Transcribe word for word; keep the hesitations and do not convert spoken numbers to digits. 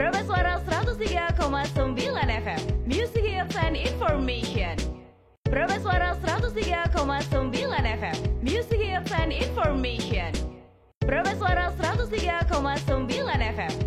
Proba Suara seratus tiga koma sembilan F M, Music Hits and Information. Proba Suara seratus tiga koma sembilan F M, Music Hits and Information. Proba Suara seratus tiga koma sembilan F M,